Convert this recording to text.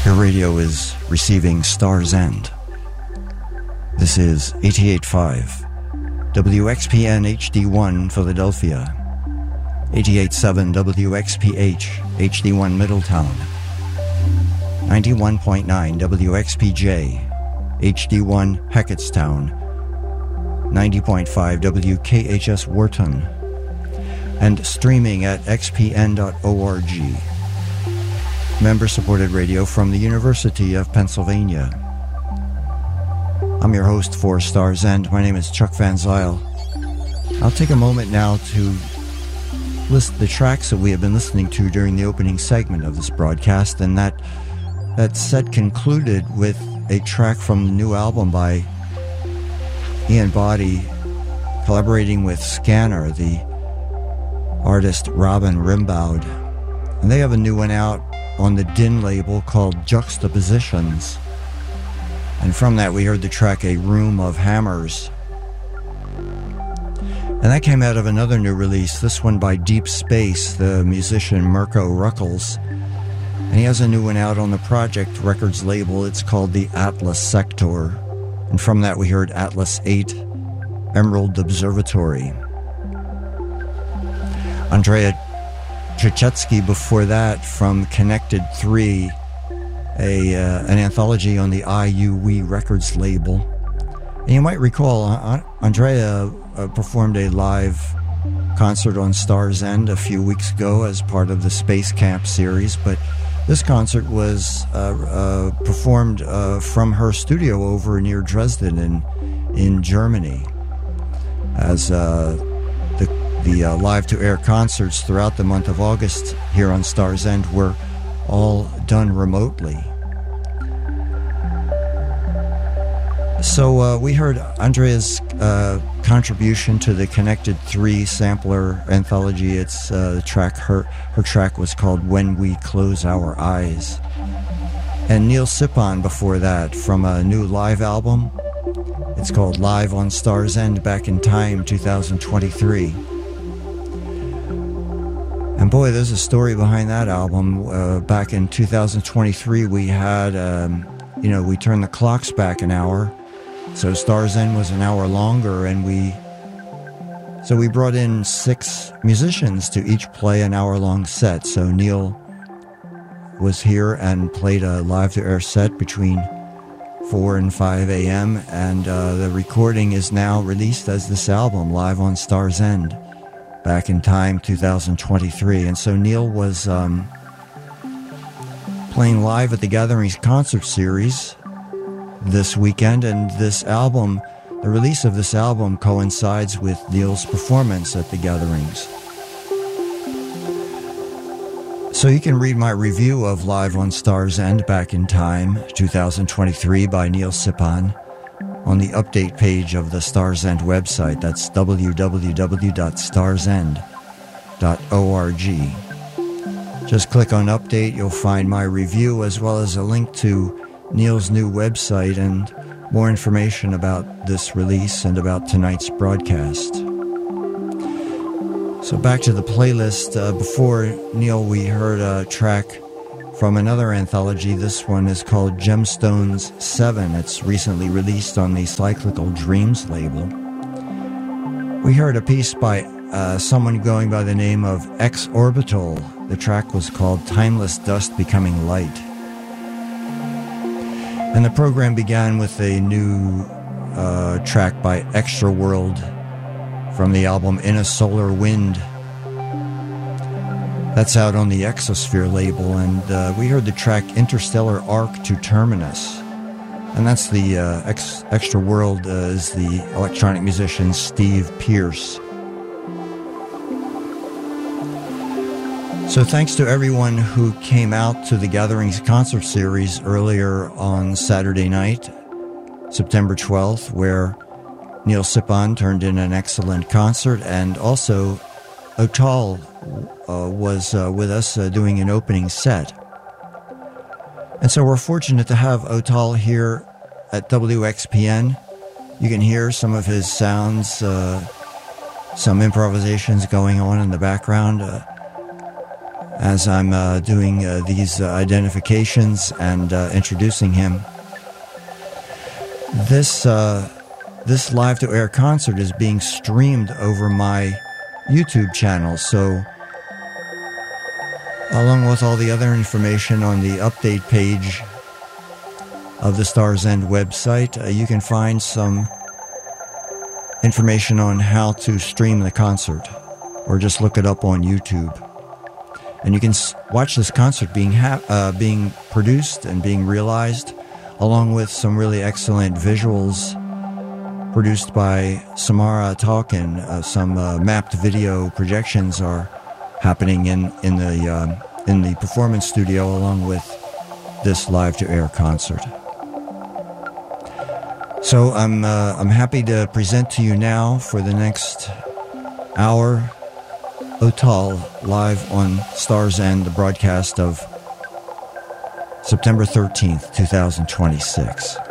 Your radio is receiving Star's End. This is 88.5 WXPN HD1 Philadelphia, 88.7 WXPH HD1 Middletown, 91.9 WXPJ HD1 Hackettstown, 90.5 WKHS Wharton, and streaming at xpn.org. Member-supported radio from the University of Pennsylvania. I'm your host for Star's End. My name is Chuck Van Zyl. I'll take a moment now to list the tracks that we have been listening to during the opening segment of this broadcast, and that set concluded with a track from the new album by Ian Boddy, collaborating with Scanner, the artist Robin Rimbaud. And they have a new one out on the Din label called Juxtapositions. And from that we heard the track A Room of Hammers. And that came out of another new release, this one by Deep Space, the musician Mirko Ruckles. And he has a new one out on the Project Records label. It's called the Atlas Sector. And from that we heard Atlas 8, Emerald Observatory. Andrea Trichetski before that from Connected 3, an anthology on the IUE Records label. And you might recall Andrea performed a live concert on Star's End a few weeks ago as part of the Space Camp series, but this concert was performed from her studio over near Dresden in Germany, as the live-to-air concerts throughout the month of August here on Star's End were all done remotely. So we heard Andrea's contribution to the Connected 3 sampler anthology. It's the track. Her track was called When We Close Our Eyes. And Neil Sipon before that from a new live album. It's called Live on Star's End Back in Time 2023. And boy, there's a story behind that album. Back in 2023, we had, we turned the clocks back an hour. So Star's End was an hour longer, and we brought in 6 musicians to each play an hour-long set. So Neil was here and played a live-to-air set between 4 and 5 a.m., and the recording is now released as this album, Live on Star's End, Back in Time 2023. And so Neil was playing live at the Gatherings concert series this weekend, and this album, the release of this album, coincides with Neil's performance at the Gatherings. So you can read my review of Live on Star's End Back in Time 2023 by Neil Sipon on the update page of the Star's End website. That's www.starsend.org. Just click on update, you'll find my review as well as a link to Neil's new website and more information about this release and about tonight's broadcast. So back to the playlist. Before Neil, we heard a track from another anthology. This one is called Gemstones 7. It's recently released on the Cyclical Dreams label. We heard a piece by someone going by the name of X Orbital. The track was called Timeless Dust Becoming Light. And the program began with a new track by Extra World from the album In a Solar Wind. That's out on the Exosphere label, and we heard the track Interstellar Arc to Terminus. And that's the Extra World is the electronic musician Steve Pierce. So thanks to everyone who came out to the Gatherings concert series earlier on Saturday night, September 12th, where Neil Sipon turned in an excellent concert, and also Otal was with us doing an opening set. And so we're fortunate to have Otal here at WXPN. You can hear some of his sounds, some improvisations going on in the background. as I'm doing these identifications and introducing him. This live to air concert is being streamed over my YouTube channel, so along with all the other information on the update page of the Stars End website, you can find some information on how to stream the concert, or just look it up on YouTube. And you can watch this concert being produced and being realized, along with some really excellent visuals produced by Samara Talkin. Some mapped video projections are happening in the performance studio, along with this live to air concert. So I'm happy to present to you now for the next hour, Otal, live on Stars End, the broadcast of September 13th, 2026.